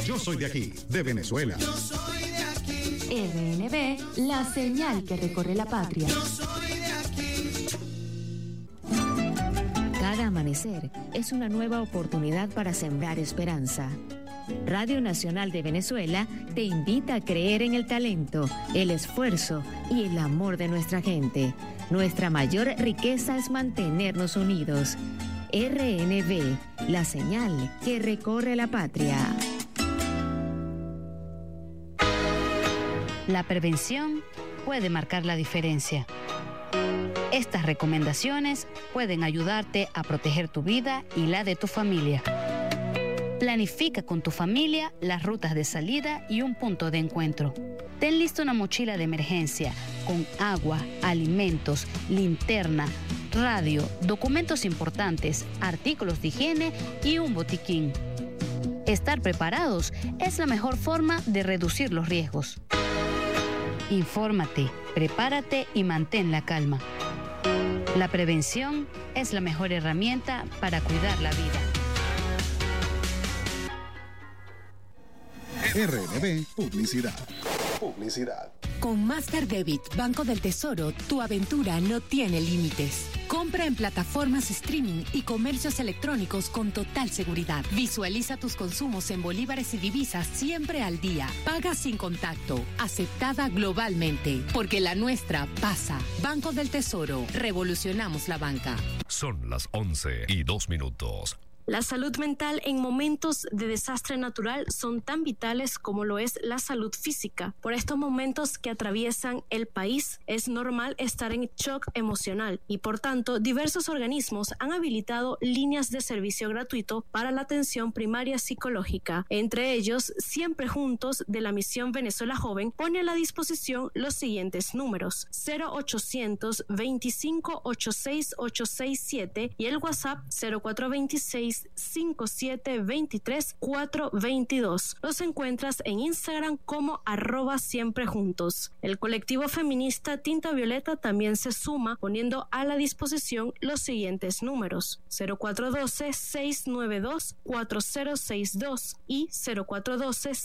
Yo soy de aquí, de Venezuela. Yo soy de aquí. RNB, la señal que recorre la patria. Yo soy de aquí. Cada amanecer es una nueva oportunidad para sembrar esperanza. Radio Nacional de Venezuela te invita a creer en el talento, el esfuerzo y el amor de nuestra gente. Nuestra mayor riqueza es mantenernos unidos. RNB, la señal que recorre la patria. La prevención puede marcar la diferencia. Estas recomendaciones pueden ayudarte a proteger tu vida y la de tu familia. Planifica con tu familia las rutas de salida y un punto de encuentro. Ten lista una mochila de emergencia con agua, alimentos, linterna, radio, documentos importantes, artículos de higiene y un botiquín. Estar preparados es la mejor forma de reducir los riesgos. Infórmate, prepárate y mantén la calma. La prevención es la mejor herramienta para cuidar la vida. RNB Publicidad. Con Master Debit Banco del Tesoro, tu aventura no tiene límites. Compra en plataformas streaming y comercios electrónicos con total seguridad. Visualiza tus consumos en bolívares y divisas siempre al día. Paga sin contacto. Aceptada globalmente. Porque la nuestra pasa. Banco del Tesoro. Revolucionamos la banca. Son las 11:02. La salud mental en momentos de desastre natural son tan vitales como lo es la salud física. Por estos momentos que atraviesan el país, es normal estar en shock emocional y, por tanto, diversos organismos han habilitado líneas de servicio gratuito para la atención primaria psicológica. Entre ellos, Siempre Juntos de la Misión Venezuela Joven pone a la disposición los siguientes números: 0800 25 86 867 y el WhatsApp 0426 5723 422. Los encuentras en Instagram como @siemprejuntos. El colectivo feminista Tinta Violeta también se suma poniendo a la disposición los siguientes números: 0412 692 4062 y 0412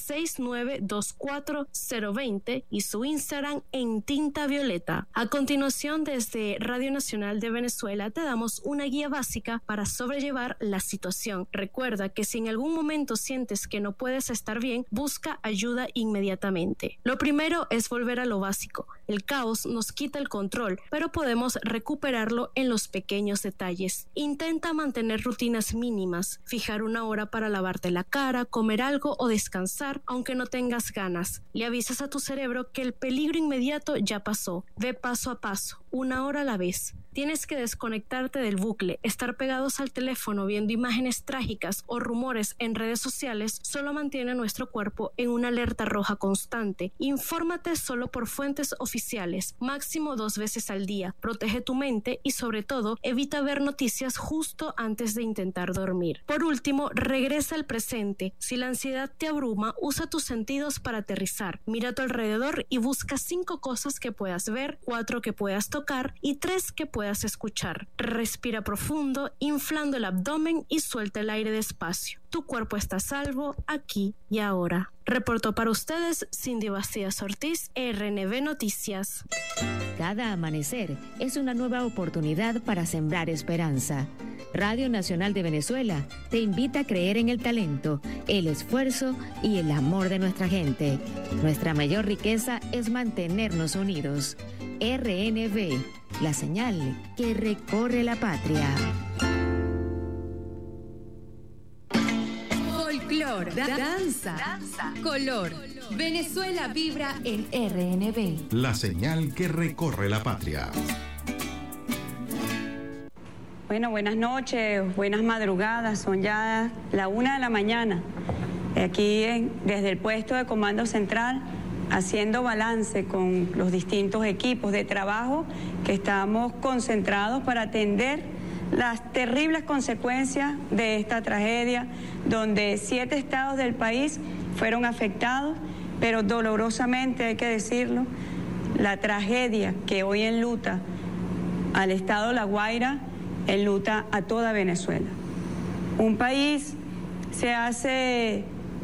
6924 020 y su Instagram en Tinta Violeta. A continuación, desde Radio Nacional de Venezuela te damos una guía básica para sobrellevar la situación. Recuerda que si en algún momento sientes que no puedes estar bien, busca ayuda inmediatamente. Lo primero es volver a lo básico. El caos nos quita el control, pero podemos recuperarlo en los pequeños detalles. Intenta mantener rutinas mínimas, fijar una hora para lavarte la cara, comer algo o descansar, aunque no tengas ganas. Le avisas a tu cerebro que el peligro inmediato ya pasó. Ve paso a paso, una hora a la vez. Tienes que desconectarte del bucle. Estar pegados al teléfono viendo imágenes trágicas o rumores en redes sociales solo mantiene a nuestro cuerpo en una alerta roja constante. Infórmate solo por fuentes oficiales, máximo 2 veces al día. Protege tu mente y, sobre todo, evita ver noticias justo antes de intentar dormir. Por último, regresa al presente. Si la ansiedad te abruma, usa tus sentidos para aterrizar. Mira a tu alrededor y busca 5 cosas que puedas ver, 4 que puedas tocar y 3 que puedas escuchar. Respira profundo, inflando el abdomen y suelta el aire despacio. Tu cuerpo está a salvo aquí y ahora. Reportó para ustedes Cindy Bastidas Ortiz, RNB Noticias. Cada amanecer es una nueva oportunidad para sembrar esperanza. Radio Nacional de Venezuela te invita a creer en el talento, el esfuerzo y el amor de nuestra gente. Nuestra mayor riqueza es mantenernos unidos. RNB, la señal que recorre la patria. Folclor, danza, color. Venezuela vibra en RNB. La señal que recorre la patria. Bueno, buenas noches, buenas madrugadas, son ya la 1 de la mañana, aquí desde el puesto de Comando Central, haciendo balance con los distintos equipos de trabajo que estamos concentrados para atender las terribles consecuencias de esta tragedia, donde 7 estados del país fueron afectados, pero dolorosamente hay que decirlo, la tragedia que hoy enluta al estado La Guaira, enluta a toda Venezuela. Un país se hace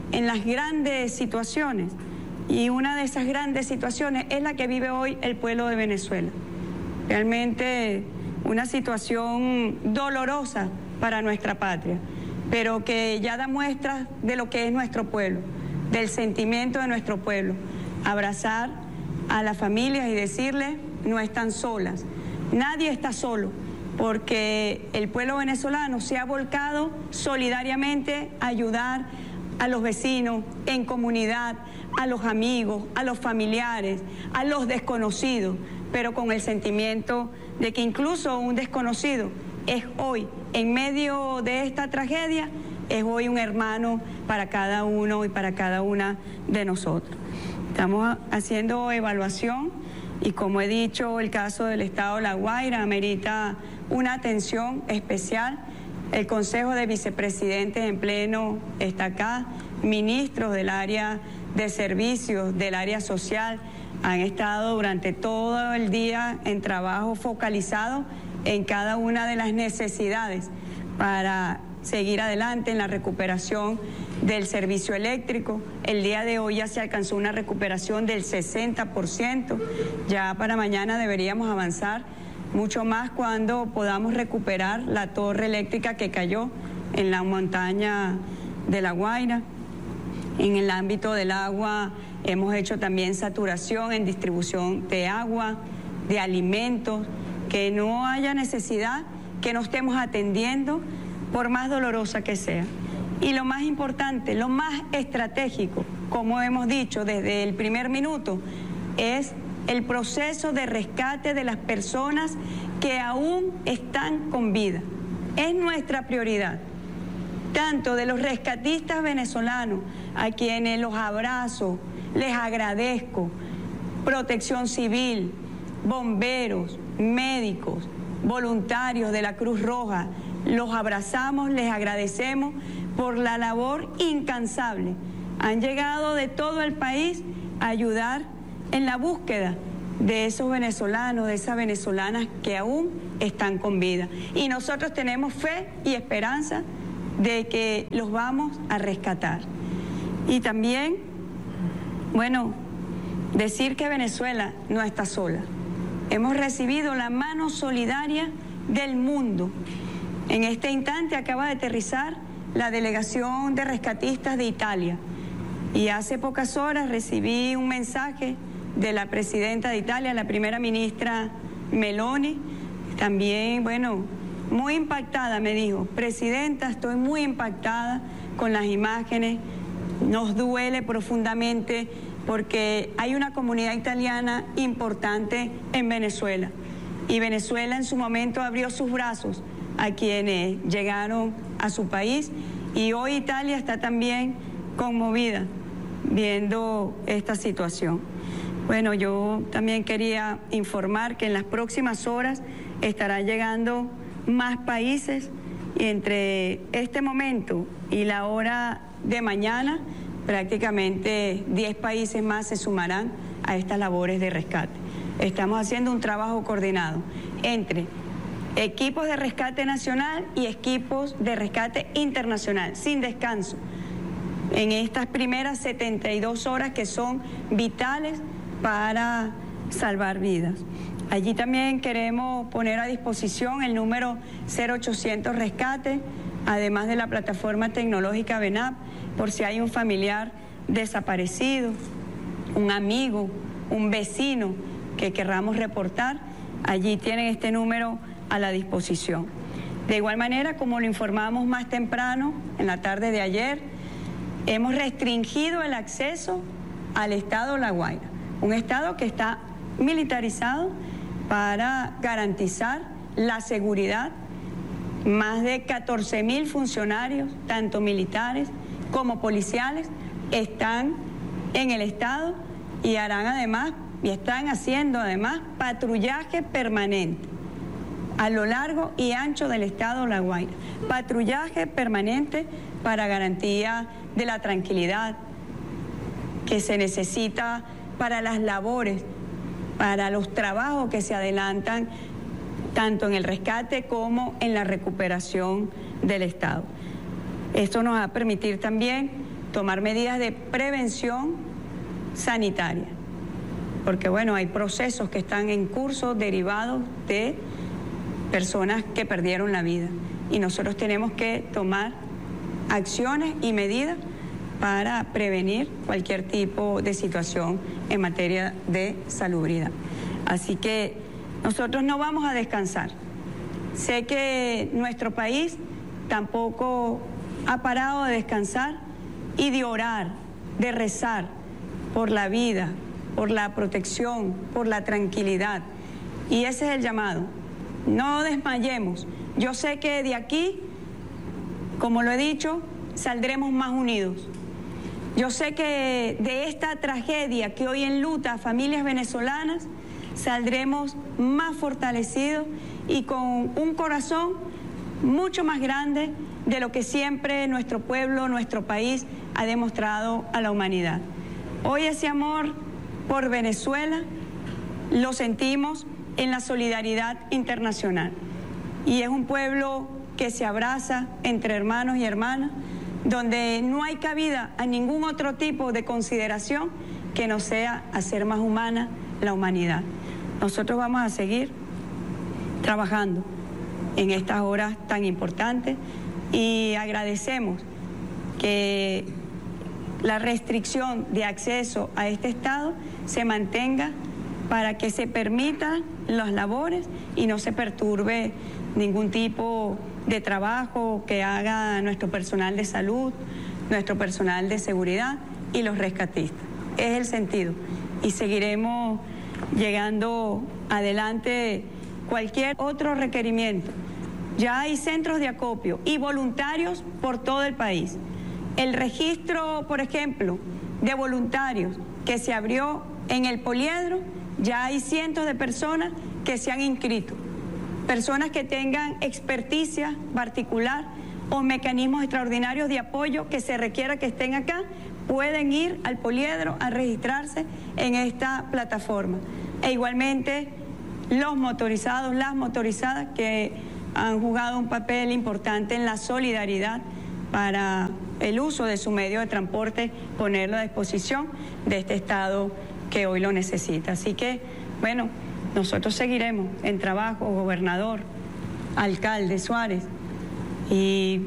en las grandes situaciones. Y una de esas grandes situaciones es la que vive hoy el pueblo de Venezuela. Realmente una situación dolorosa para nuestra patria, pero que ya da muestras de lo que es nuestro pueblo, del sentimiento de nuestro pueblo. Abrazar a las familias y decirles, no están solas, nadie está solo, porque el pueblo venezolano se ha volcado solidariamente a ayudar a los vecinos, en comunidad, a los amigos, a los familiares, a los desconocidos, pero con el sentimiento de que incluso un desconocido es hoy, en medio de esta tragedia, es hoy un hermano para cada uno y para cada una de nosotros. Estamos haciendo evaluación y, como he dicho, el caso del estado de La Guaira amerita una atención especial. El Consejo de Vicepresidentes en pleno está acá, ministros del área de servicios, del área social, han estado durante todo el día en trabajo focalizado en cada una de las necesidades para seguir adelante en la recuperación del servicio eléctrico. El día de hoy ya se alcanzó una recuperación del 60%, ya para mañana deberíamos avanzar mucho más cuando podamos recuperar la torre eléctrica que cayó en la montaña de La Guaira. En el ámbito del agua hemos hecho también saturación en distribución de agua, de alimentos, que no haya necesidad que no estemos atendiendo por más dolorosa que sea. Y lo más importante, lo más estratégico, como hemos dicho desde el primer minuto, es el proceso de rescate de las personas que aún están con vida. Es nuestra prioridad, tanto de los rescatistas venezolanos, a quienes los abrazo, les agradezco, Protección Civil, bomberos, médicos, voluntarios de la Cruz Roja, los abrazamos, les agradecemos por la labor incansable. Han llegado de todo el país a ayudar en la búsqueda de esos venezolanos, de esas venezolanas que aún están con vida. Y nosotros tenemos fe y esperanza de que los vamos a rescatar. Y también, bueno, decir que Venezuela no está sola. Hemos recibido la mano solidaria del mundo. En este instante acaba de aterrizar la delegación de rescatistas de Italia. Y hace pocas horas recibí un mensaje de la presidenta de Italia, la primera ministra Meloni. También, bueno, muy impactada, me dijo, presidenta, estoy muy impactada con las imágenes, nos duele profundamente porque hay una comunidad italiana importante en Venezuela y Venezuela en su momento abrió sus brazos a quienes llegaron a su país y hoy Italia está también conmovida viendo esta situación. Bueno, yo también quería informar que en las próximas horas estará llegando más países y entre este momento y la hora de mañana prácticamente 10 países más se sumarán a estas labores de rescate. Estamos haciendo un trabajo coordinado entre equipos de rescate nacional y equipos de rescate internacional, sin descanso, en estas primeras 72 horas que son vitales para salvar vidas. Allí también queremos poner a disposición el número 0800 Rescate, además de la plataforma tecnológica VENAP, por si hay un familiar desaparecido, un amigo, un vecino que querramos reportar, allí tienen este número a la disposición. De igual manera, como lo informamos más temprano, en la tarde de ayer, hemos restringido el acceso al estado La Guaira, un estado que está militarizado para garantizar la seguridad. Más de 14.000 funcionarios, tanto militares como policiales, están en el estado y harán además, y están haciendo además, patrullaje permanente a lo largo y ancho del estado La Guaira. Patrullaje permanente para garantía de la tranquilidad que se necesita para las labores, para los trabajos que se adelantan tanto en el rescate como en la recuperación del Estado. Esto nos va a permitir también tomar medidas de prevención sanitaria, porque bueno, hay procesos que están en curso derivados de personas que perdieron la vida y nosotros tenemos que tomar acciones y medidas para prevenir cualquier tipo de situación en materia de salubridad. Así que nosotros no vamos a descansar. Sé que nuestro país tampoco ha parado de descansar y de orar, de rezar por la vida, por la protección, por la tranquilidad. Y ese es el llamado. No desmayemos. Yo sé que de aquí, como lo he dicho, saldremos más unidos. Yo sé que de esta tragedia que hoy enluta a familias venezolanas, saldremos más fortalecidos y con un corazón mucho más grande de lo que siempre nuestro pueblo, nuestro país ha demostrado a la humanidad. Hoy ese amor por Venezuela lo sentimos en la solidaridad internacional y es un pueblo que se abraza entre hermanos y hermanas, donde no hay cabida a ningún otro tipo de consideración que no sea hacer más humana la humanidad. Nosotros vamos a seguir trabajando en estas horas tan importantes y agradecemos que la restricción de acceso a este estado se mantenga para que se permitan las labores y no se perturbe ningún tipo de trabajo que haga nuestro personal de salud, nuestro personal de seguridad y los rescatistas. Es el sentido y seguiremos llegando adelante cualquier otro requerimiento. Ya hay centros de acopio y voluntarios por todo el país. El registro, por ejemplo, de voluntarios que se abrió en el Poliedro, ya hay cientos de personas que se han inscrito. Personas que tengan experticia particular o mecanismos extraordinarios de apoyo que se requiera que estén acá, pueden ir al Poliedro a registrarse en esta plataforma. E igualmente los motorizados, las motorizadas que han jugado un papel importante en la solidaridad para el uso de su medio de transporte, ponerlo a disposición de este estado que hoy lo necesita. Así que, bueno, nosotros seguiremos en trabajo, gobernador, alcalde Suárez, y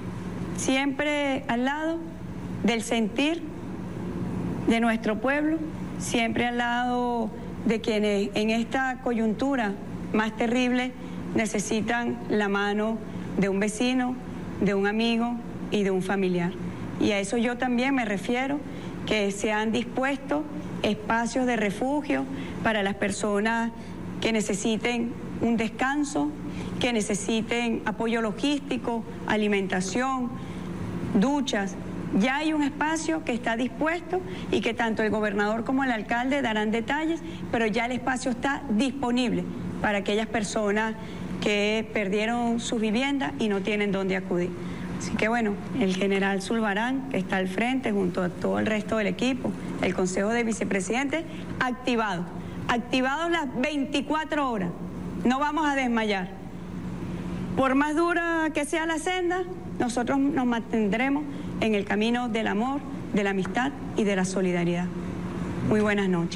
siempre al lado del sentir de nuestro pueblo, siempre al lado de quienes en esta coyuntura más terrible necesitan la mano de un vecino, de un amigo y de un familiar. Y a eso yo también me refiero, que se han dispuesto espacios de refugio para las personas que necesiten un descanso, que necesiten apoyo logístico, alimentación, duchas. Ya hay un espacio que está dispuesto y que tanto el gobernador como el alcalde darán detalles, pero ya el espacio está disponible para aquellas personas que perdieron su vivienda y no tienen dónde acudir. Así que bueno, el general Zulbarán, que está al frente junto a todo el resto del equipo, el Consejo de Vicepresidentes, activados las 24 horas. No vamos a desmayar. Por más dura que sea la senda, nosotros nos mantendremos en el camino del amor, de la amistad y de la solidaridad. Muy buenas noches.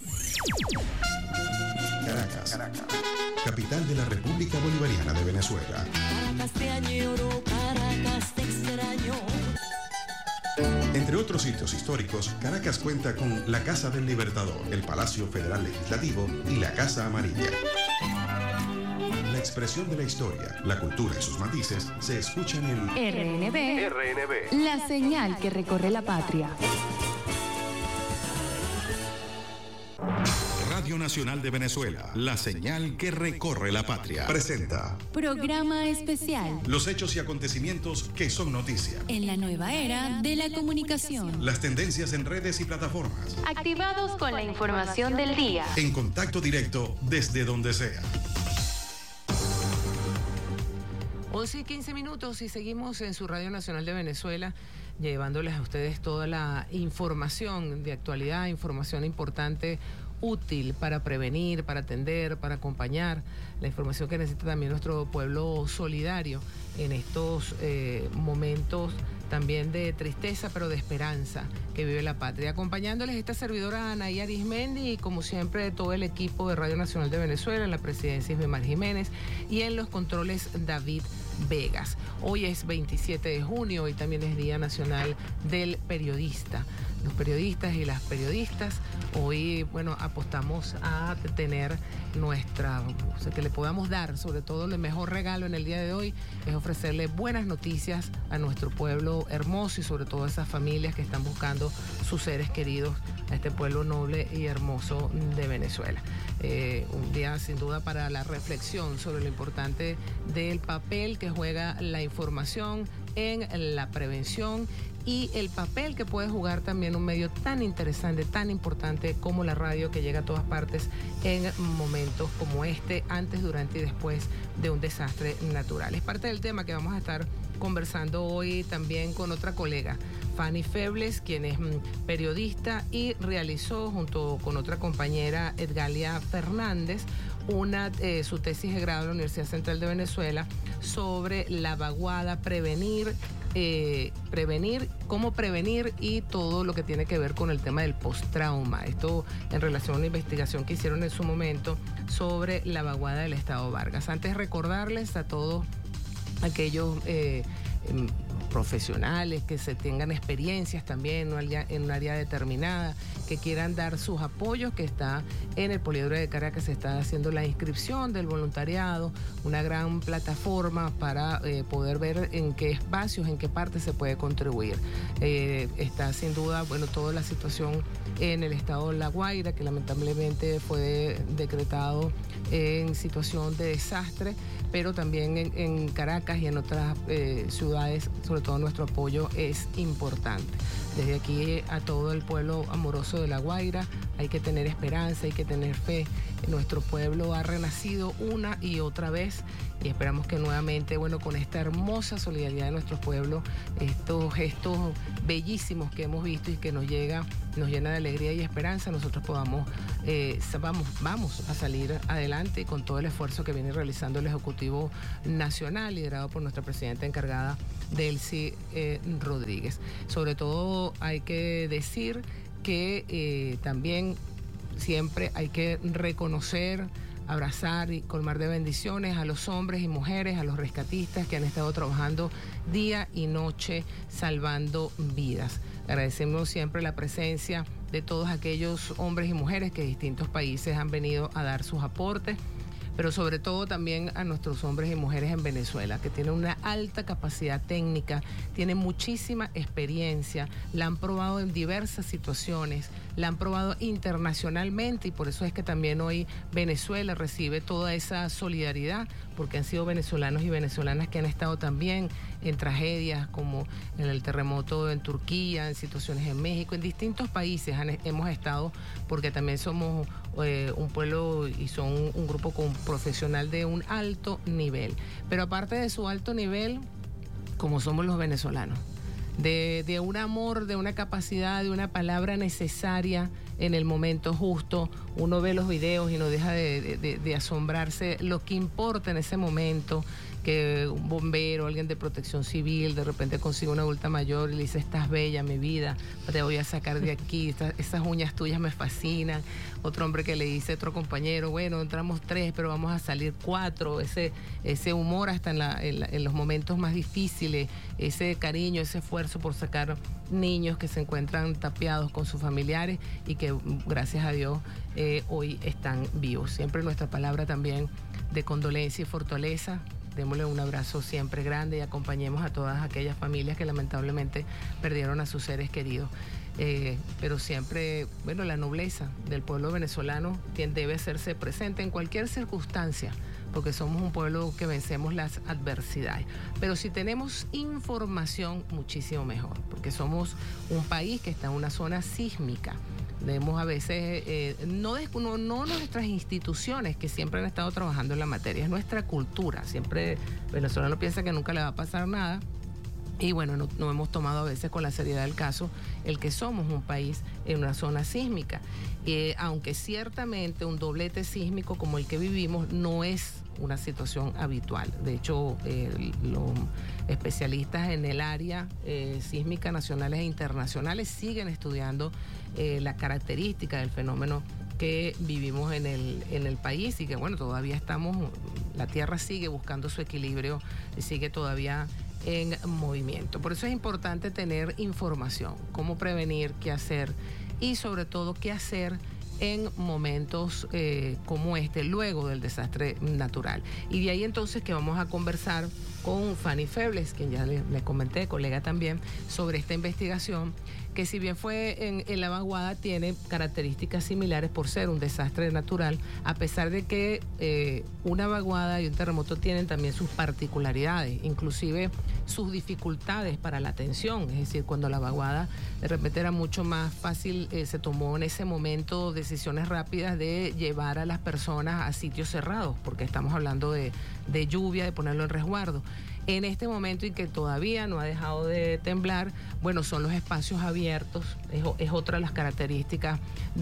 Caracas, capital de la República Bolivariana de Venezuela. Caracas te añoro, Caracas te extraño. Entre otros sitios históricos, Caracas cuenta con la Casa del Libertador, el Palacio Federal Legislativo y la Casa Amarilla. La expresión de la historia, la cultura y sus matices se escuchan en RNB, la señal que recorre la patria. Radio Nacional de Venezuela, la señal que recorre la patria. Presenta Programa especial. los hechos y acontecimientos que son noticia. En la nueva era de la comunicación. Las tendencias en redes y plataformas. Activados con la información del día. En contacto directo desde donde sea. 11:15 y seguimos en su Radio Nacional de Venezuela, llevándoles a ustedes toda la información de actualidad, información importante útil para prevenir, para atender, para acompañar, la información que necesita también nuestro pueblo solidario en estos momentos también de tristeza, pero de esperanza que vive la patria. Acompañándoles esta servidora Anaí Arismendi y como siempre todo el equipo de Radio Nacional de Venezuela, en la presidencia Isbemar Jiménez y en los controles David Vegas. Hoy es 27 de junio y también es Día Nacional del Periodista. Los periodistas y las periodistas hoy, bueno, apostamos a tener o sea, que le podamos dar, sobre todo el mejor regalo en el día de hoy es ofrecerle buenas noticias a nuestro pueblo hermoso y sobre todo a esas familias que están buscando sus seres queridos, a este pueblo noble y hermoso de Venezuela. Un día sin duda para la reflexión sobre lo importante del papel que juega la información en la prevención y el papel que puede jugar también un medio tan interesante, tan importante como la radio, que llega a todas partes en momentos como este, antes, durante y después de un desastre natural. Es parte del tema que vamos a estar conversando hoy también con otra colega, Fanny Febles, quien es periodista y realizó junto con otra compañera, Edgalia Fernández, su tesis de grado en la Universidad Central de Venezuela sobre la vaguada, cómo prevenir y todo lo que tiene que ver con el tema del post-trauma. Esto en relación a una investigación que hicieron en su momento sobre la vaguada del Estado Vargas. Antes recordarles a todos aquellos profesionales que se tengan experiencias también en un área determinada, que quieran dar sus apoyos, que está en el Poliedro de Caracas, se está haciendo la inscripción del voluntariado, una gran plataforma para poder ver en qué espacios, en qué partes se puede contribuir. Está sin duda, bueno, toda la situación en el estado de La Guaira, que lamentablemente fue decretado en situación de desastre, pero también en Caracas y en otras ciudades, sobre todo nuestro apoyo es importante. Desde aquí a todo el pueblo amoroso de La Guaira, hay que tener esperanza, hay que tener fe. Nuestro pueblo ha renacido una y otra vez y esperamos que nuevamente, bueno, con esta hermosa solidaridad de nuestro pueblo, estos gestos bellísimos que hemos visto y que nos llena de alegría y esperanza, nosotros vamos a salir adelante con todo el esfuerzo que viene realizando el Ejecutivo Nacional, liderado por nuestra presidenta encargada, Delcy Rodríguez. Sobre todo hay que decir que también siempre hay que reconocer, abrazar y colmar de bendiciones a los hombres y mujeres, a los rescatistas que han estado trabajando día y noche salvando vidas. Agradecemos siempre la presencia de todos aquellos hombres y mujeres que de distintos países han venido a dar sus aportes, pero sobre todo también a nuestros hombres y mujeres en Venezuela, que tienen una alta capacidad técnica, tienen muchísima experiencia, la han probado en diversas situaciones, la han probado internacionalmente y por eso es que también hoy Venezuela recibe toda esa solidaridad, porque han sido venezolanos y venezolanas que han estado también en tragedias como en el terremoto en Turquía, en situaciones en México, en distintos países hemos estado, porque también somos un pueblo y son un grupo profesional de un alto nivel. Pero aparte de su alto nivel, como somos los venezolanos, de un amor, de una capacidad, de una palabra necesaria en el momento justo. Uno ve los videos y no deja de asombrarse lo que importa en ese momento, que un bombero, alguien de protección civil, de repente consigue una adulta mayor y le dice: estás bella, mi vida, te voy a sacar de aquí, esas uñas tuyas me fascinan. Otro hombre que le dice a otro compañero: bueno, entramos 3, pero vamos a salir 4. Ese humor hasta en los momentos más difíciles, ese cariño, ese esfuerzo por sacar niños que se encuentran tapiados con sus familiares y que gracias a Dios hoy están vivos. Siempre nuestra palabra también de condolencia y fortaleza. Démosle un abrazo siempre grande y acompañemos a todas aquellas familias que lamentablemente perdieron a sus seres queridos. Pero siempre, bueno, la nobleza del pueblo venezolano debe hacerse presente en cualquier circunstancia, porque somos un pueblo que vencemos las adversidades. Pero si tenemos información, muchísimo mejor, porque somos un país que está en una zona sísmica. Debemos a veces, no nuestras instituciones que siempre han estado trabajando en la materia, es nuestra cultura. Siempre el venezolano piensa que nunca le va a pasar nada Y bueno, no hemos tomado a veces con la seriedad del caso el que somos un país en una zona sísmica. Aunque ciertamente un doblete sísmico como el que vivimos no es una situación habitual. De hecho, los especialistas en el área sísmica nacionales e internacionales siguen estudiando la característica del fenómeno que vivimos en el país y que bueno, todavía la Tierra sigue buscando su equilibrio y sigue todavía en movimiento. Por eso es importante tener información, cómo prevenir, qué hacer y sobre todo qué hacer en momentos como este, luego del desastre natural. Y de ahí entonces que vamos a conversar con Fanny Febles, quien ya le comenté, colega también, sobre esta investigación, que si bien fue en la vaguada, tiene características similares por ser un desastre natural, a pesar de que una vaguada y un terremoto tienen también sus particularidades, inclusive sus dificultades para la atención. Es decir, cuando la vaguada de repente era mucho más fácil, se tomó en ese momento decisiones rápidas de llevar a las personas a sitios cerrados, porque estamos hablando de lluvia, de ponerlo en resguardo. En este momento en que todavía no ha dejado de temblar, bueno, son los espacios abiertos, es otra de las características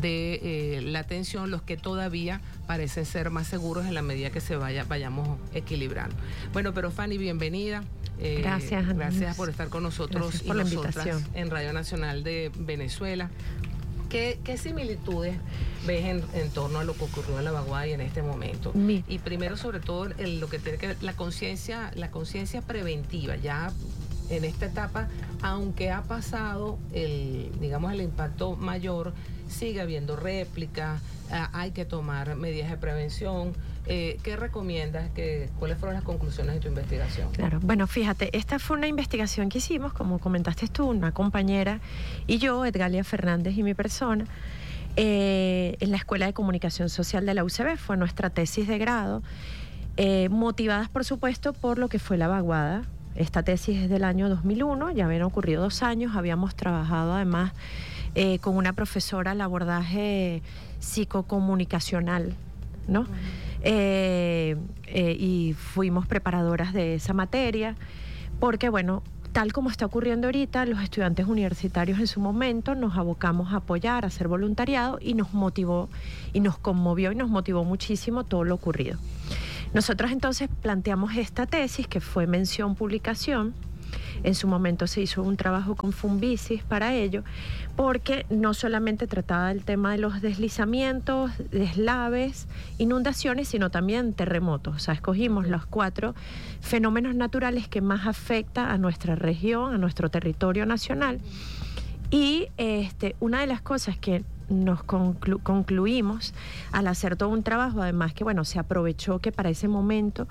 de la atención, los que todavía parecen ser más seguros en la medida que vayamos equilibrando. Bueno, pero Fanny, bienvenida. Gracias, Andrés. Gracias por estar con nosotros. Gracias por la invitación. En Radio Nacional de Venezuela. ¿Qué similitudes ves en torno a lo que ocurrió en la vaguada y en este momento? Y primero, sobre todo, lo que tiene que ver la conciencia preventiva. Ya en esta etapa, aunque ha pasado el impacto mayor, sigue habiendo réplicas, hay que tomar medidas de prevención. ¿Qué recomiendas? ¿Cuáles fueron las conclusiones de tu investigación? Claro, bueno, fíjate, esta fue una investigación que hicimos, como comentaste tú, una compañera y yo, Edgalia Fernández y mi persona, en la Escuela de Comunicación Social de la UCB. Fue nuestra tesis de grado, motivadas, por supuesto, por lo que fue la vaguada. Esta tesis es del año 2001, ya habían ocurrido 2 años, habíamos trabajado además con una profesora al abordaje psicocomunicacional, ¿no? Y fuimos preparadoras de esa materia, porque bueno, tal como está ocurriendo ahorita, los estudiantes universitarios en su momento nos abocamos a apoyar, a hacer voluntariado, y nos motivó y nos conmovió y nos motivó muchísimo todo lo ocurrido. Nosotros entonces planteamos esta tesis, que fue mención publicación. En su momento se hizo un trabajo con Funvisis para ello, porque no solamente trataba del tema de los deslizamientos, deslaves, inundaciones, sino también terremotos. O sea, escogimos los 4 fenómenos naturales que más afectan a nuestra región, a nuestro territorio nacional. Y una de las cosas que nos concluimos al hacer todo un trabajo, además que bueno, se aprovechó que para ese momento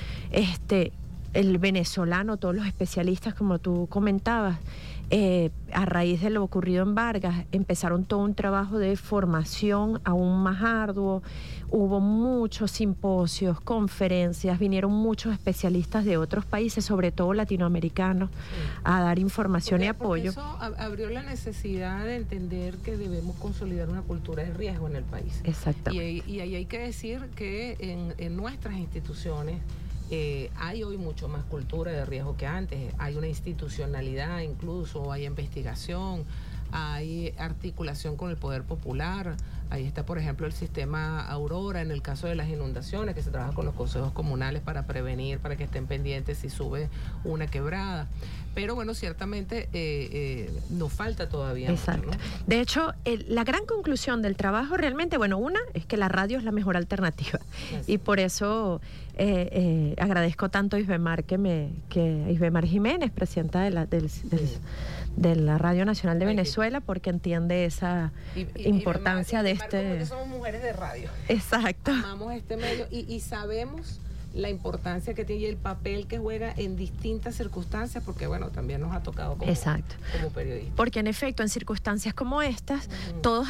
el venezolano, todos los especialistas, como tú comentabas, a raíz de lo ocurrido en Vargas, empezaron todo un trabajo de formación aún más arduo. Hubo muchos simposios, conferencias, vinieron muchos especialistas de otros países, sobre todo latinoamericanos, a dar información y apoyo. Eso abrió la necesidad de entender que debemos consolidar una cultura de riesgo en el país. Exactamente. Y ahí hay que decir que en nuestras instituciones hay hoy mucho más cultura de riesgo que antes. Hay una institucionalidad, incluso hay investigación, hay articulación con el poder popular. Ahí está, por ejemplo, el sistema Aurora en el caso de las inundaciones, que se trabaja con los consejos comunales para prevenir, para que estén pendientes si sube una quebrada. Pero bueno, ciertamente nos falta todavía. Exacto. Mucho, ¿no? De hecho, la gran conclusión del trabajo realmente, bueno, una es que la radio es la mejor alternativa. Así. Y por eso agradezco tanto a Isbemar Isbemar Jiménez, presidenta de la Radio Nacional de Venezuela, porque entiende esa importancia de porque somos mujeres de radio. Exacto. Amamos este medio y sabemos la importancia que tiene y el papel que juega en distintas circunstancias, porque bueno, también nos ha tocado como periodistas. Porque en efecto, en circunstancias como estas, todos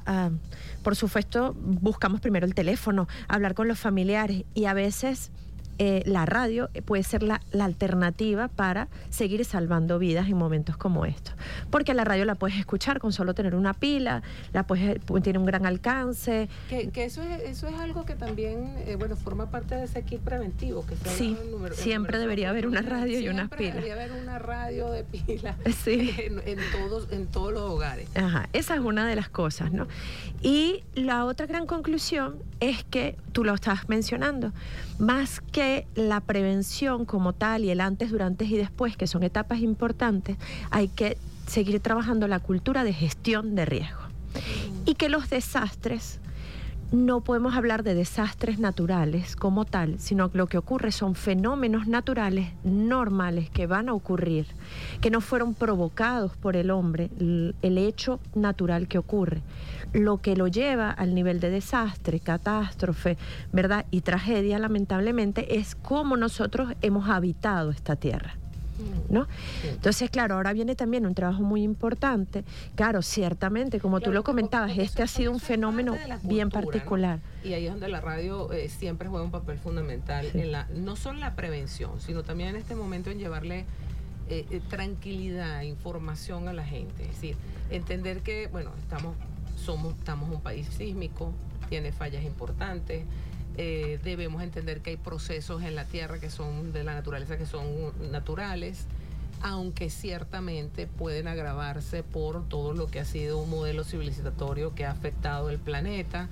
por supuesto buscamos primero el teléfono, hablar con los familiares, y a veces la radio puede ser la alternativa para seguir salvando vidas en momentos como estos. Porque la radio la puedes escuchar con solo tener una pila, tiene un gran alcance. Que eso es algo que también, forma parte de ese kit preventivo. Que sí, siempre debería haber una radio y unas pilas. Debería haber una radio de pilas sí. en todos los hogares. Ajá, esa es una de las cosas, ¿no? Y la otra gran conclusión es que, tú lo estás mencionando, más que la prevención como tal y el antes, durante y después, que son etapas importantes, hay que seguir trabajando la cultura de gestión de riesgo. Y que los desastres, no podemos hablar de desastres naturales como tal, sino que lo que ocurre son fenómenos naturales normales que van a ocurrir, que no fueron provocados por el hombre, el hecho natural que ocurre. Lo que lo lleva al nivel de desastre, catástrofe, ¿verdad? Y tragedia, lamentablemente, es cómo nosotros hemos habitado esta tierra, ¿no? Entonces, claro, ahora viene también un trabajo muy importante. Claro, ciertamente, como tú lo comentabas, este ha sido un fenómeno bien particular. ¿no? Y ahí es donde la radio siempre juega un papel fundamental, sí, no solo en la prevención, sino también en este momento en llevarle tranquilidad, información a la gente. Es decir, entender que, estamos un país sísmico, tiene fallas importantes. Debemos entender que hay procesos en la tierra que son de la naturaleza, que son naturales, aunque ciertamente pueden agravarse por todo lo que ha sido un modelo civilizatorio que ha afectado el planeta,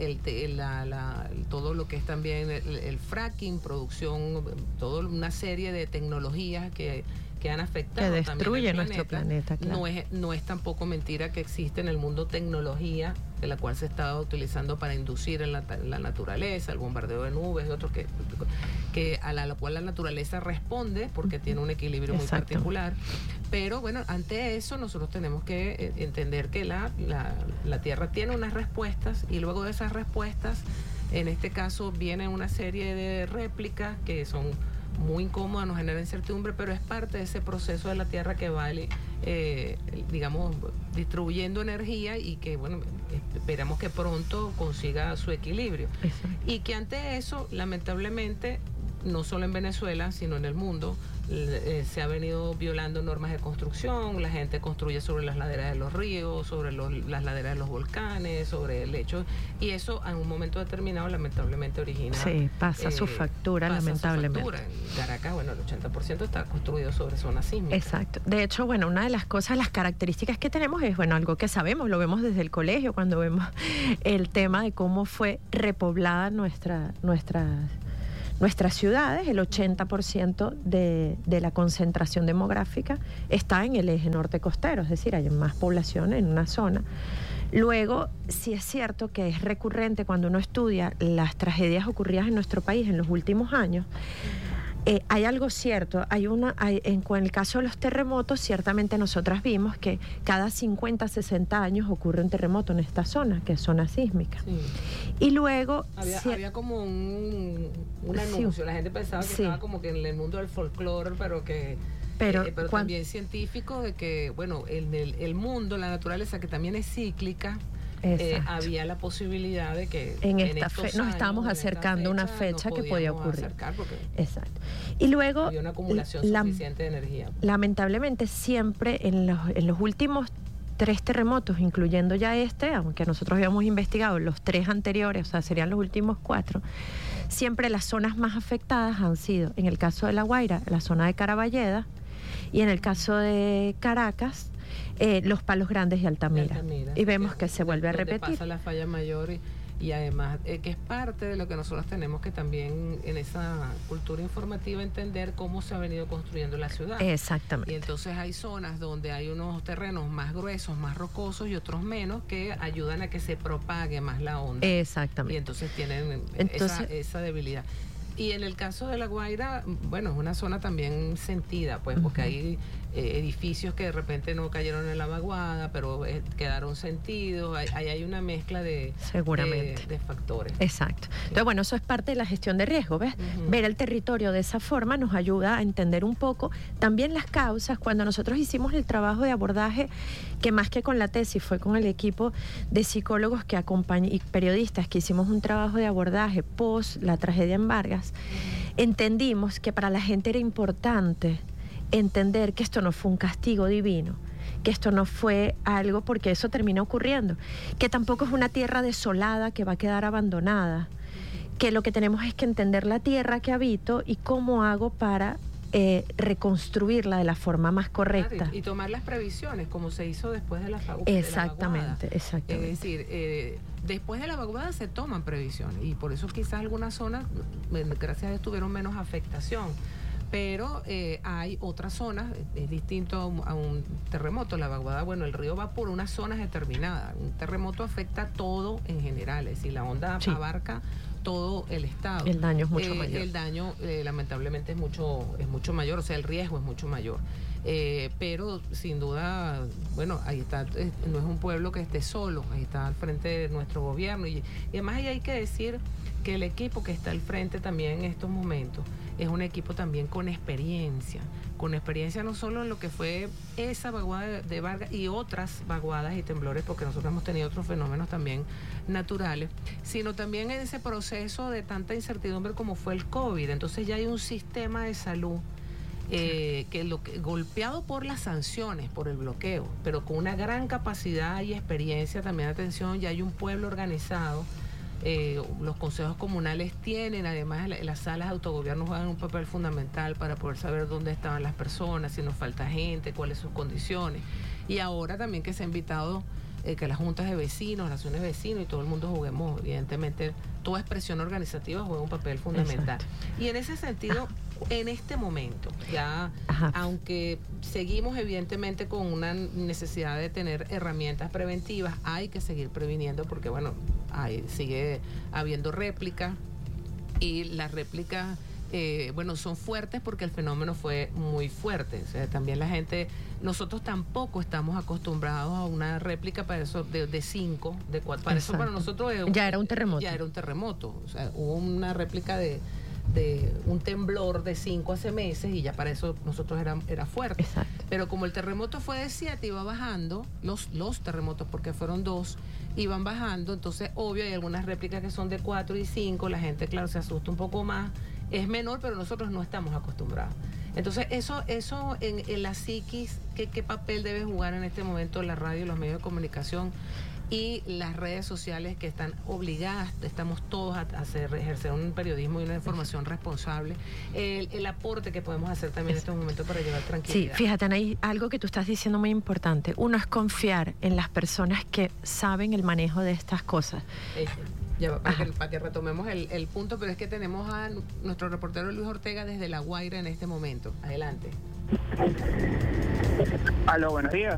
todo lo que es también el fracking, producción, toda una serie de tecnologías que han afectado, que destruye nuestro planeta, claro. No es tampoco mentira que existe en el mundo tecnología de la cual se estaba utilizando para inducir en la naturaleza, el bombardeo de nubes y otros que a la cual la naturaleza responde porque tiene un equilibrio muy particular. Pero ante eso nosotros tenemos que entender que la Tierra tiene unas respuestas, y luego de esas respuestas, en este caso, viene una serie de réplicas que son muy incómoda, nos genera incertidumbre, pero es parte de ese proceso de la Tierra que va, distribuyendo energía y que, esperamos que pronto consiga su equilibrio. Exacto. Y que ante eso, lamentablemente, no solo en Venezuela, sino en el mundo, se ha venido violando normas de construcción, la gente construye sobre las laderas de los ríos, sobre las laderas de los volcanes, sobre el lecho, y eso en un momento determinado lamentablemente origina... Sí, pasa su factura, lamentablemente. En Caracas, el 80% está construido sobre zonas sísmicas. Exacto. De hecho, una de las cosas, las características que tenemos es, algo que sabemos, lo vemos desde el colegio, cuando vemos el tema de cómo fue repoblada nuestras ciudades. El 80% de la concentración demográfica está en el eje norte costero, es decir, hay más población en una zona. Luego, sí es cierto que es recurrente cuando uno estudia las tragedias ocurridas en nuestro país en los últimos años. Hay algo cierto, en el caso de los terremotos, ciertamente nosotras vimos que cada 50, 60 años ocurre un terremoto en esta zona, que es zona sísmica. Sí. Y luego... Había como un anuncio, sí, la gente pensaba que estaba como que en el mundo del folclore, pero también científico, de que, en el mundo, la naturaleza, que también es cíclica, había la posibilidad de que nos estábamos acercando a una fecha que podía ocurrir. Exacto. Y luego había una acumulación suficiente de energía. Lamentablemente, siempre en los últimos 3 terremotos, incluyendo ya aunque nosotros habíamos investigado los 3 anteriores, o sea, serían los últimos 4, siempre las zonas más afectadas han sido, en el caso de La Guaira, la zona de Caraballeda, y en el caso de Caracas, Los Palos Grandes y Altamira. Y vemos que se vuelve a repetir. Pasa la falla mayor y además que es parte de lo que nosotros tenemos que también en esa cultura informativa entender cómo se ha venido construyendo la ciudad. Exactamente. Y entonces hay zonas donde hay unos terrenos más gruesos, más rocosos y otros menos, que ayudan a que se propague más la onda. Exactamente. Y entonces tienen esa debilidad. Y en el caso de La Guaira, es una zona también sentida, porque hay edificios que de repente no cayeron en la vaguada, pero quedaron sentidos. Hay una mezcla de factores. Exacto. Entonces, eso es parte de la gestión de riesgo, ¿ves? Ver el territorio de esa forma nos ayuda a entender un poco también las causas. Cuando nosotros hicimos el trabajo de abordaje, que más que con la tesis fue con el equipo de psicólogos y periodistas que hicimos un trabajo de abordaje post la tragedia en Vargas, entendimos que para la gente era importante entender que esto no fue un castigo divino, que esto no fue algo porque eso termina ocurriendo, que tampoco es una tierra desolada que va a quedar abandonada, que lo que tenemos es que entender la tierra que habito y cómo hago para reconstruirla de la forma más correcta. Y tomar las previsiones, como se hizo después de la vaguada. Exactamente. Es decir, después de la vaguada se toman previsiones, y por eso quizás algunas zonas, gracias a Dios, tuvieron menos afectación. Pero hay otras zonas, es distinto a un terremoto. La vaguada, bueno, el río va por unas zonas determinadas. Un terremoto afecta todo en general, es decir, la onda abarca todo el estado. El daño es mucho mayor. El daño, lamentablemente, es mucho mayor, o sea, el riesgo es mucho mayor. Pero sin duda, bueno, ahí está, no es un pueblo que esté solo, ahí está al frente de nuestro gobierno. Y además ahí hay que decir que el equipo que está al frente también en estos momentos es un equipo también con experiencia no solo en lo que fue esa vaguada de Vargas y otras vaguadas y temblores, porque nosotros hemos tenido otros fenómenos también naturales, sino también en ese proceso de tanta incertidumbre como fue el COVID. Entonces ya hay un sistema de salud golpeado por las sanciones, por el bloqueo, pero con una gran capacidad y experiencia también de atención. Ya hay un pueblo organizado. Los consejos comunales tienen, además las salas de autogobierno juegan un papel fundamental para poder saber dónde estaban las personas, si nos falta gente, cuáles son sus condiciones. Y ahora también que se ha invitado que las juntas de vecinos, las asociaciones de vecinos y todo el mundo juguemos, evidentemente, toda expresión organizativa juega un papel fundamental. Exacto. Y en ese sentido, en este momento, ya, aunque seguimos evidentemente con una necesidad de tener herramientas preventivas, hay que seguir previniendo porque, bueno, sigue habiendo réplicas, y las réplicas, son fuertes porque el fenómeno fue muy fuerte. O sea, también la gente, nosotros tampoco estamos acostumbrados a una réplica para eso de 5, de 4. Para eso para nosotros ya era un terremoto. Ya era un terremoto. O sea, hubo una réplica de un temblor de 5 hace meses y ya para eso nosotros era fuerte. Exacto. Pero como el terremoto fue de 7 y va bajando, los terremotos, porque fueron 2, iban bajando, entonces obvio hay algunas réplicas que son de 4 y 5, la gente, claro, se asusta un poco más, es menor, pero nosotros no estamos acostumbrados. Entonces eso en la psiquis, ¿qué papel debe jugar en este momento la radio, los medios de comunicación y las redes sociales, que están obligadas, estamos todos a ejercer un periodismo y una información responsable? El aporte que podemos hacer también en estos momentos para llevar tranquilidad. Sí, fíjate, Anaí, algo que tú estás diciendo muy importante. Uno es confiar en las personas que saben el manejo de estas cosas. Para que retomemos el punto, pero es que tenemos a nuestro reportero Luis Ortega desde La Guaira en este momento. Adelante. Aló, buenos días.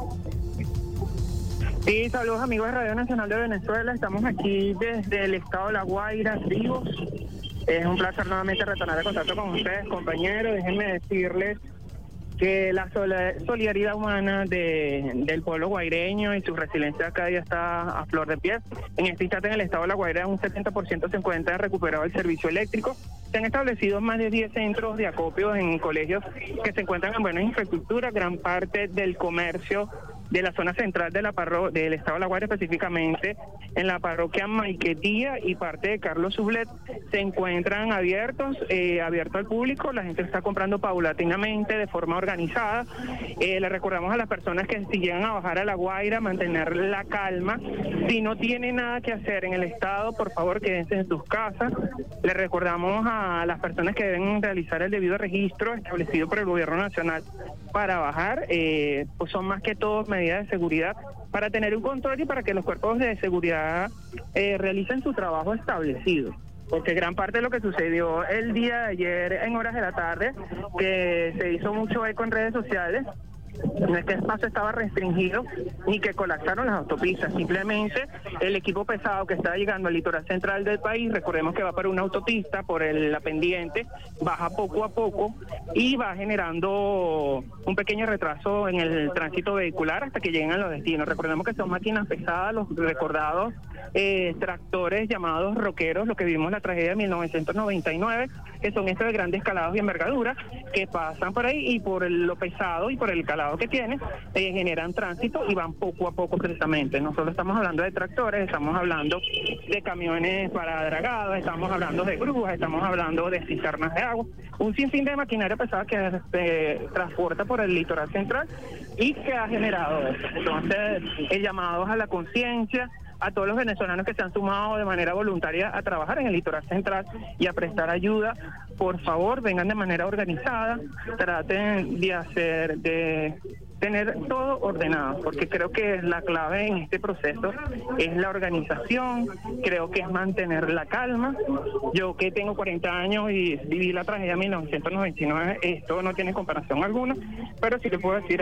Sí, saludos amigos de Radio Nacional de Venezuela. Estamos aquí desde el estado de La Guaira, vivos. Es un placer nuevamente retornar de contacto con ustedes, compañeros. Déjenme decirles que la solidaridad humana del pueblo guaireño y su resiliencia cada día está a flor de piel. En este instante en el estado de La Guaira un 70% se encuentra recuperado el servicio eléctrico. Se han establecido más de 10 centros de acopio en colegios que se encuentran en buena infraestructura. Gran parte del comercio de la zona central del estado de La Guaira, específicamente en la parroquia Maiquetía y parte de Carlos Sublet, se encuentran abiertos al público. La gente está comprando paulatinamente, de forma organizada. Le recordamos a las personas que si llegan a bajar a La Guaira, mantener la calma. Si no tienen nada que hacer en el estado, por favor, quédense en sus casas. Le recordamos a las personas que deben realizar el debido registro establecido por el gobierno nacional para bajar, pues son más que todo medidas de seguridad para tener un control y para que los cuerpos de seguridad realicen su trabajo establecido. Porque gran parte de lo que sucedió el día de ayer en horas de la tarde, que se hizo mucho eco en redes sociales, no es que el espacio estaba restringido ni que colapsaron las autopistas, simplemente el equipo pesado que está llegando al litoral central del país, recordemos que va por una autopista, por la pendiente, baja poco a poco y va generando un pequeño retraso en el tránsito vehicular hasta que lleguen a los destinos. Recordemos que son máquinas pesadas, los recordados tractores llamados roqueros, lo que vimos en la tragedia de 1999, que son estos de grandes calados y envergadura, que pasan por ahí y por lo pesado y por el calado que tienen, generan tránsito y van poco a poco precisamente. Nosotros estamos hablando de tractores, estamos hablando de camiones para dragados, estamos hablando de grúas, estamos hablando de cisternas de agua, un sinfín de maquinaria pesada que se transporta por el litoral central y que ha generado eso. Entonces, el llamado a la conciencia, a todos los venezolanos que se han sumado de manera voluntaria a trabajar en el litoral central y a prestar ayuda, por favor, vengan de manera organizada, traten de tener todo ordenado, porque creo que la clave en este proceso es la organización, creo que es mantener la calma. Yo que tengo 40 años y viví la tragedia de 1999, esto no tiene comparación alguna, pero sí le puedo decir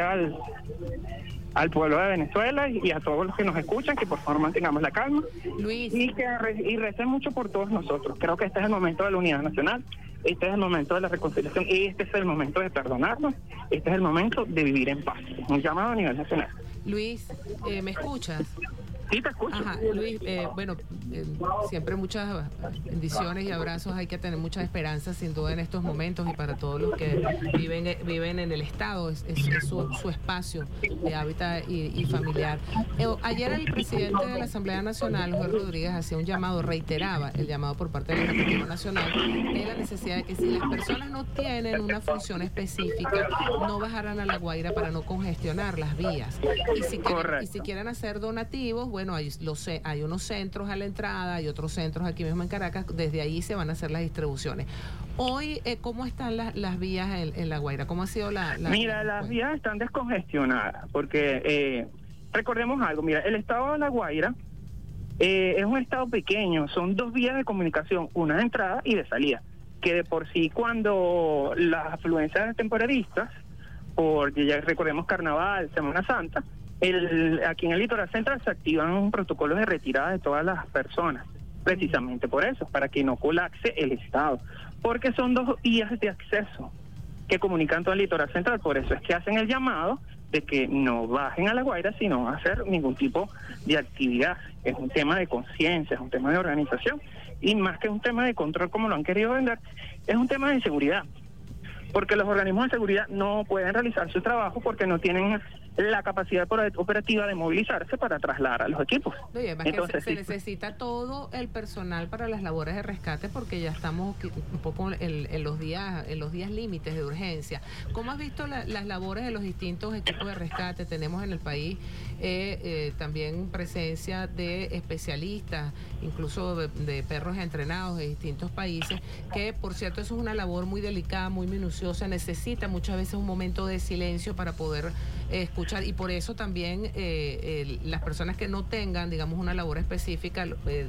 al pueblo de Venezuela y a todos los que nos escuchan que por favor mantengamos la calma, Luis, y recen mucho por todos nosotros. Creo que este es el momento de la unidad nacional, este es el momento de la reconciliación y este es el momento de perdonarnos, este es el momento de vivir en paz. Un llamado a nivel nacional. Luis, ¿me escuchas? Sí, te escucho. Ajá, Luis, siempre muchas bendiciones y abrazos, hay que tener mucha esperanza sin duda en estos momentos y para todos los que viven en el Estado, es su espacio de hábitat y familiar. Ayer el presidente de la Asamblea Nacional, Jorge Rodríguez, hacía un llamado, reiteraba el llamado por parte del Ejecutivo Nacional de la necesidad de que si las personas no tienen una función específica, no bajaran a La Guaira para no congestionar las vías. Y si quieren hacer donativos, bueno, hay unos centros a la entrada, hay otros centros aquí mismo en Caracas, desde ahí se van a hacer las distribuciones. Hoy, ¿cómo están las vías en La Guaira? ¿Cómo ha sido Mira, las vías están descongestionadas, porque recordemos algo, mira, el estado de La Guaira es un estado pequeño, son 2 vías de comunicación, una de entrada y de salida, que de por sí cuando las afluencias temporaristas, porque ya recordemos Carnaval, Semana Santa, aquí en el litoral central se activan protocolos de retirada de todas las personas, precisamente por eso, para que no colapse el estado, porque son 2 vías de acceso que comunican todo el litoral central, por eso es que hacen el llamado de que no bajen a La Guaira, sino hacer ningún tipo de actividad. Es un tema de conciencia, es un tema de organización, y más que un tema de control como lo han querido vender, es un tema de seguridad, porque los organismos de seguridad no pueden realizar su trabajo porque no tienen la capacidad operativa de movilizarse para trasladar a los equipos. No, y además entonces, se necesita todo el personal para las labores de rescate porque ya estamos un poco en los días límites de urgencia. ¿Cómo has visto las labores de los distintos equipos de rescate? Tenemos en el país también presencia de especialistas, incluso de perros entrenados de distintos países, que por cierto eso es una labor muy delicada, muy minuciosa, necesita muchas veces un momento de silencio para poder escuchar, y por eso también las personas que no tengan, digamos, una labor específica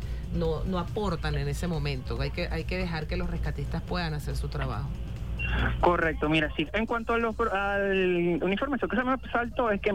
no aportan en ese momento. Hay que dejar que los rescatistas puedan hacer su trabajo. Correcto, mira, sí, en cuanto a una información que se me saltó es que